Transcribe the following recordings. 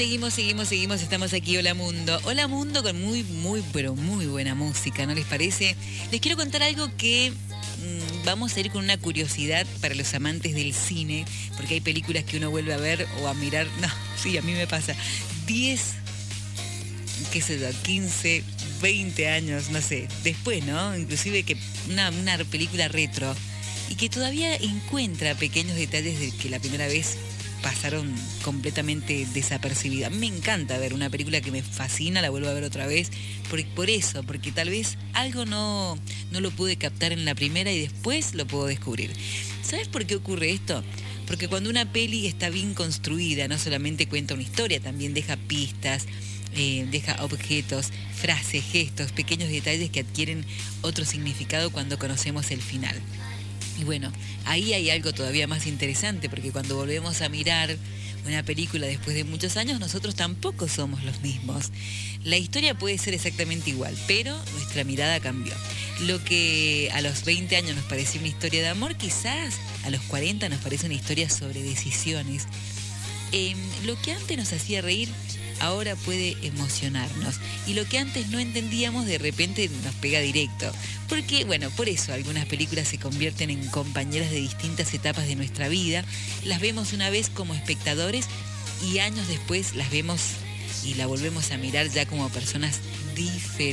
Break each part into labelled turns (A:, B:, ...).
A: Seguimos, estamos aquí, Hola Mundo con pero muy buena música, ¿no les parece? Les quiero contar algo que vamos a ir con una curiosidad para los amantes del cine, porque hay películas que uno vuelve a ver o a mirar, no, sí, a mí me pasa, 10, qué sé yo, 15, 20 años, no sé, después, ¿no? Inclusive que una película retro, y que todavía encuentra pequeños detalles de que la primera vez pasaron completamente desapercibidas. A mí me encanta ver una película que me fascina, la vuelvo a ver otra vez, porque tal vez algo no lo pude captar en la primera y después lo puedo descubrir. ¿Sabes por qué ocurre esto? Porque cuando una peli está bien construida, no solamente cuenta una historia, también deja pistas, deja objetos, frases, gestos, pequeños detalles que adquieren otro significado cuando conocemos el final. Y bueno, ahí hay algo todavía más interesante, porque cuando volvemos a mirar una película después de muchos años, nosotros tampoco somos los mismos. La historia puede ser exactamente igual, pero nuestra mirada cambió. Lo que a los 20 años nos parecía una historia de amor, quizás a los 40 nos parece una historia sobre decisiones. Lo que antes nos hacía reír, ahora puede emocionarnos. Y lo que antes no entendíamos, de repente nos pega directo. Porque, bueno, por eso algunas películas se convierten en compañeras de distintas etapas de nuestra vida. Las vemos una vez como espectadores y años después las vemos y la volvemos a mirar ya como personas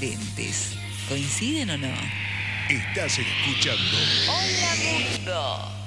A: diferentes. ¿Coinciden o no?
B: Estás escuchando
C: Hola Mundo.